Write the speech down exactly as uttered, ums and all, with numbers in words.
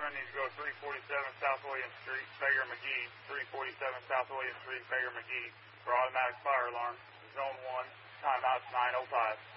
fireman needs to go three forty-seven South William Street, Bayer McGee, three forty-seven South William Street, Bayer McGee, for automatic fire alarm. Zone one, timeout nine oh five.